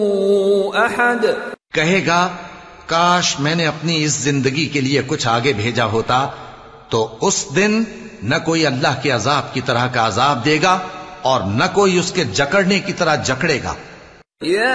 अहद। कहेगा, काश मैंने अपनी इस जिंदगी के लिए कुछ आगे भेजा होता, तो उस दिन न कोई अल्लाह के अजाब की तरह का अजाब देगा और न कोई उसके जकड़ने की तरह जकड़ेगा।